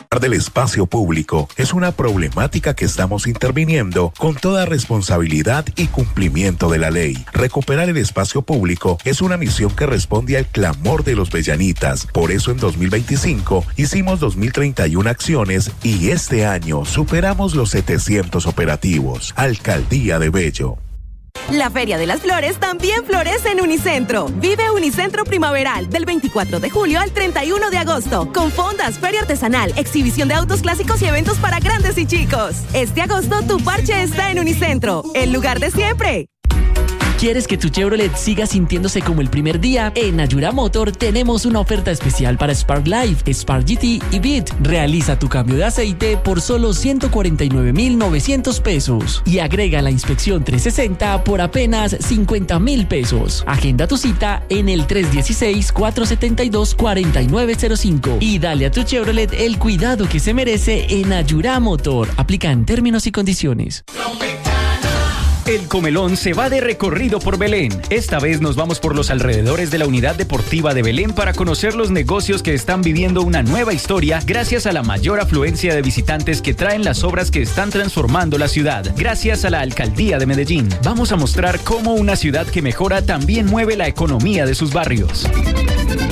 del espacio público es una problemática que estamos interviniendo con toda responsabilidad y cumplimiento de la ley. Recuperar el espacio público es una misión que responde al clamor de los bellanitas. Por eso en 2025 hicimos 2031 acciones y este año superamos los 700 operativos. Alcaldía de Bello. La Feria de las Flores también florece en Unicentro. Vive Unicentro Primaveral del 24 de julio al 31 de agosto. Con fondas, feria artesanal, exhibición de autos clásicos y eventos para grandes y chicos. Este agosto tu parche está en Unicentro, el lugar de siempre. ¿Quieres que tu Chevrolet siga sintiéndose como el primer día? En Ayura Motor tenemos una oferta especial para Spark Life, Spark GT y Beat. Realiza tu cambio de aceite por solo 149,900 pesos y agrega la inspección 360 por apenas 50,000 pesos. Agenda tu cita en el 316-472-4905 y dale a tu Chevrolet el cuidado que se merece en Ayura Motor. Aplican términos y condiciones. El Comelón se va de recorrido por Belén. Esta vez nos vamos por los alrededores de la Unidad Deportiva de Belén para conocer los negocios que están viviendo una nueva historia gracias a la mayor afluencia de visitantes que traen las obras que están transformando la ciudad. Gracias a la Alcaldía de Medellín. Vamos a mostrar cómo una ciudad que mejora también mueve la economía de sus barrios.